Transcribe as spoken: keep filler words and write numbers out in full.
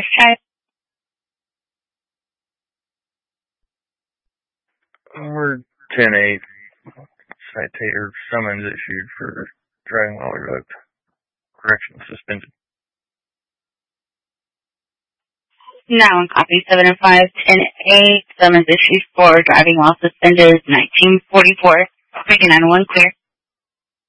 Okay. We're ten eight. Citation summons issued for driving while revoked. Correction suspended. Now in copy seven and five, ten eight, summons issued for driving while suspended, nineteen forty-four. Making nine one clear.